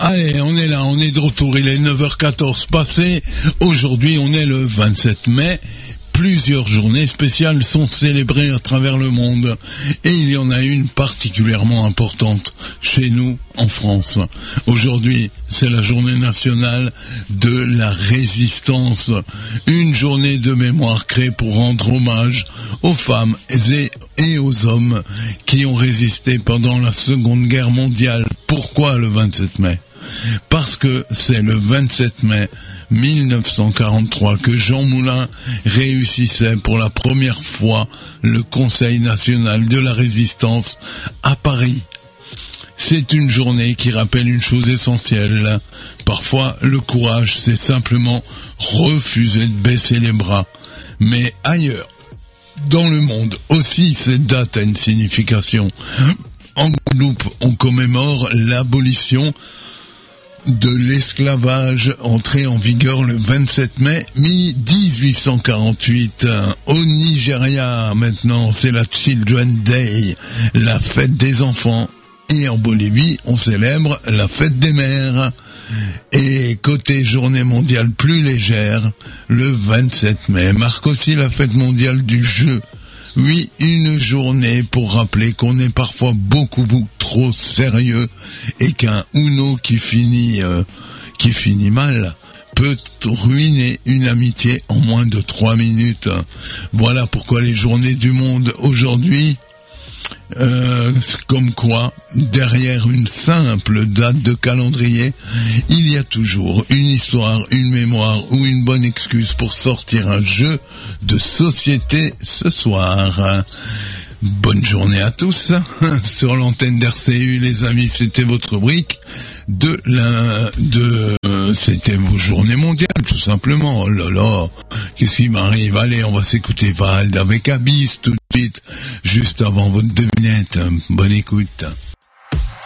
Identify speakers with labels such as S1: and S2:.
S1: Allez, on est là, on est de retour, il est 9h14 passé. Aujourd'hui, on est le 27 mai. Plusieurs journées spéciales sont célébrées à travers le monde. Et il y en a une particulièrement importante chez nous, en France. Aujourd'hui, c'est la journée nationale de la résistance. Une journée de mémoire créée pour rendre hommage aux femmes et aux hommes qui ont résisté pendant la Seconde Guerre mondiale. Pourquoi le 27 mai ? Parce que c'est le 27 mai 1943 que Jean Moulin réussissait pour la première fois le Conseil national de la résistance à Paris. C'est une journée qui rappelle une chose essentielle. Parfois, le courage, c'est simplement refuser de baisser les bras. Mais ailleurs, dans le monde aussi, cette date a une signification. En Guadeloupe, on commémore l'abolition de l'esclavage entré en vigueur le 27 mai 1848. Au Nigeria, maintenant, c'est la Children's Day, la fête des enfants. Et en Bolivie, on célèbre la fête des mères. Et côté journée mondiale plus légère, le 27 mai marque aussi la fête mondiale du jeu. Oui, une journée pour rappeler qu'on est parfois beaucoup trop sérieux et qu'un Uno qui finit mal peut ruiner une amitié en moins de 3 minutes. Voilà pourquoi les journées du monde aujourd'hui, comme quoi, derrière une simple date de calendrier, il y a toujours une histoire, une mémoire ou une bonne excuse pour sortir un jeu de société ce soir. Bonne journée à tous sur l'antenne d'RCU, les amis. C'était votre rubrique c'était vos journées mondiales, tout simplement. Oh là là, qu'est-ce qui m'arrive? Allez, on va s'écouter Vald avec Abyss tout de suite, juste avant votre devinette. Bonne écoute.